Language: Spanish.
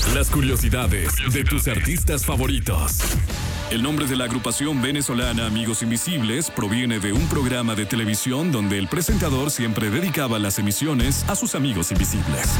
Las curiosidades de tus artistas favoritos. El nombre de la agrupación venezolana Amigos Invisibles proviene de un programa de televisión donde el presentador siempre dedicaba las emisiones a sus amigos invisibles.